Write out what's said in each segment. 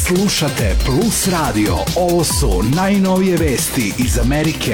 Slušate Plus Radio. Ovo su najnovije vesti iz Amerike.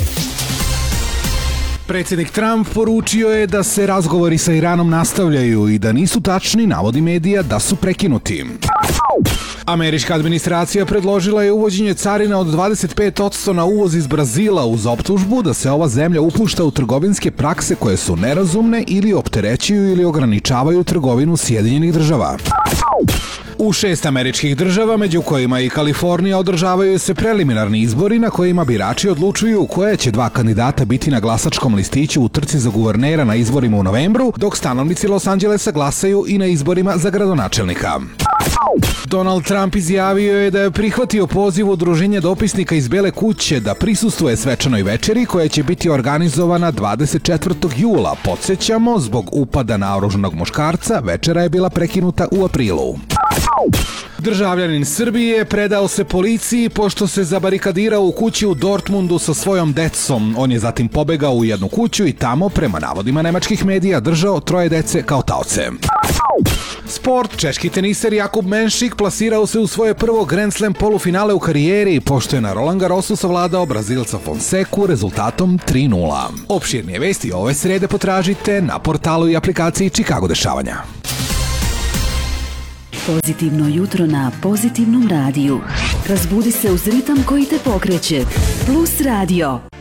Predsjednik Trump poručio je da se razgovori sa Iranom nastavljaju i da nisu tačni navodi medija da su prekinuti. Američka administracija predložila je uvođenje carina od 25% na uvoz iz Brazila uz optužbu da se ova zemlja upušta u trgovinske prakse koje su nerazumne ili opterećuju ili ograničavaju trgovinu Sjedinjenih država. U 6 američkih država, među kojima i Kalifornija, održavaju se preliminarni izbori na kojima birači odlučuju koje će 2 kandidata biti na glasačkom listiću u trci za guvernera na izborima u novembru, dok stanovnici Los Angelesa glasaju i na izborima za gradonačelnika. Donald Trump izjavio je da je prihvatio poziv Udruženja dopisnika iz Bele kuće da prisustvuje svečanoj večeri koja će biti organizovana 24. jula. Podsjećamo, zbog upada naoružanog muškarca, večera je bila prekinuta u aprilu. Državljanin Srbije predao se policiji pošto se zabarikadirao u kući u Dortmundu sa svojom decom. On je zatim pobegao u jednu kuću i tamo, prema navodima nemačkih medija, držao 3 dece kao taoce. Sport. Češki teniser Jakub Menšik plasirao se u svoje prvo Grand Slam polufinale u karijeri pošto je na Roland Garrosu savladao Brazilca Fonseku rezultatom 3:0. Opširnije vesti ove srede potražite na portalu i aplikaciji Chicago dešavanja. Pozitivno jutro na Pozitivnom radiju. Razbudi se uz ritam koji te pokreće. Plus Radio.